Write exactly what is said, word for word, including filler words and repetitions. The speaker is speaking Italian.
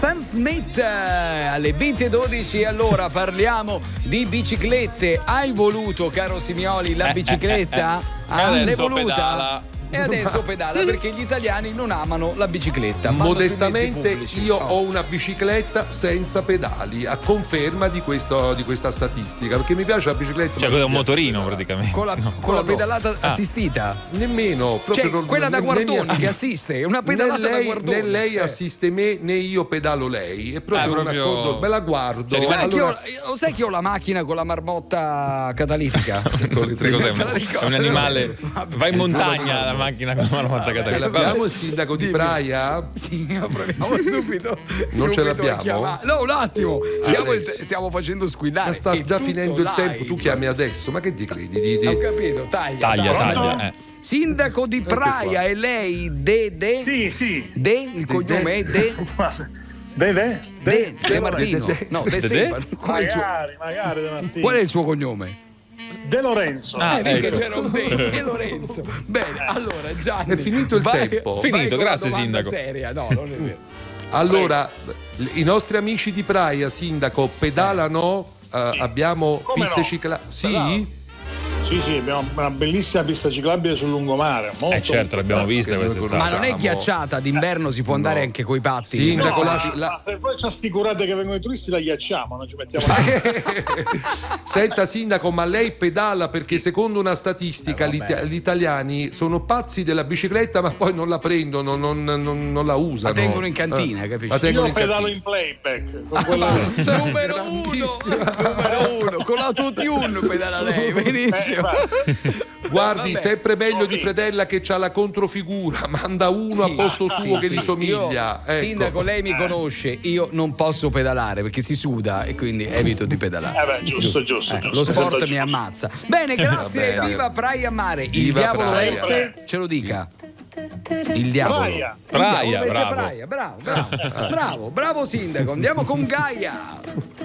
Sam Smith eh, alle venti e dodici. Allora parliamo di biciclette. Hai voluto, caro Simioli, la bicicletta? Ah, l'hai voluta? Pedala. E adesso pedala perché gli italiani non amano la bicicletta. Vanno Modestamente io oh. ho una bicicletta senza pedali, a conferma di, questo, di questa statistica, perché mi piace la bicicletta. Cioè quello è un motorino praticamente. Con la, no. con la no. pedalata Ah. assistita. Nemmeno, proprio Cioè, non- quella da né- né mi guardoni assiste- che assiste, è una né pedalata da lei, guardoni. né lei Eh. assiste me né io pedalo lei, è proprio, Ah, un proprio- accordo, me la guardo. Cioè, Sai allora, che io, lo sai che ho la macchina con la marmotta catalitica? con le tre- Cos'è? Te la ricordi? È un animale. Vabbè. Va in montagna la macchina con la marmotta Ce catalitica. l'abbiamo il sindaco di Dimmi. Praia? Sì, proviamo subito. Non ce subito l'abbiamo? a chiamare. No, un attimo. Chiamo il- Adesso. stiamo facendo squillare. Ma sta È già tutto finendo il live. tempo, tu chiami adesso, ma che ti credi? Di, di- Ho capito, taglia. Taglia, dai. taglia. Eh. Sindaco di Praia, qua. e lei De De? Sì, sì. De, il cognome è De Beve? De, De Martino. De- No, De De- Stefano. Qual è il suo- Magari, magari domattina. Qual è il suo cognome? De Lorenzo. Ah, Eh, perché ecco. c'era un De, De Lorenzo. Bene, allora Gianni. È finito il vai- tempo. vai Finito, con la grazie, domanda sindaco. Seria. No, non è vero. Allora, i nostri amici di Praia, sindaco, pedalano? Eh, abbiamo Come piste no? ciclabili? Sì? Pedalano. Sì, sì, abbiamo una bellissima pista ciclabile sul lungomare. Molto Eh certo, l'abbiamo vista Che noi quest'estate. Ma non è Facciamo- ghiacciata, d'inverno si può andare No. anche coi patti. Sindaco, No, la- ma, la- ma se voi ci assicurate che vengono i turisti la ghiacciamo, non ci mettiamo Senta sindaco, ma lei pedala perché secondo una statistica gli, gli italiani sono pazzi della bicicletta ma poi non la prendono, non, non- non la usano. La tengono in cantina, Eh, capisci? La tengono Io in pedalo cantina. in playback con quella... Numero uno, Grandissima. numero uno, con l'autotune pedala lei, benissimo. Eh, va. Guardi, Vabbè. sempre meglio di Sì. Fredella che c'ha la controfigura, manda uno Sì, a posto sì, suo che sì. gli somiglia. Io, Ecco. sindaco, lei mi conosce, io non posso pedalare perché si suda e quindi evito di pedalare. Eh beh, giusto, giusto, Eh, giusto. lo sport Esatto, mi giusto. ammazza. Bene, grazie, bene. viva Praia Mare. Il Viva diavolo Praia. veste, ce lo dica. Il diavolo. Praia. Il diavolo Praia, veste bravo. Praia, bravo, bravo, bravo, bravo sindaco. Andiamo con Gaia.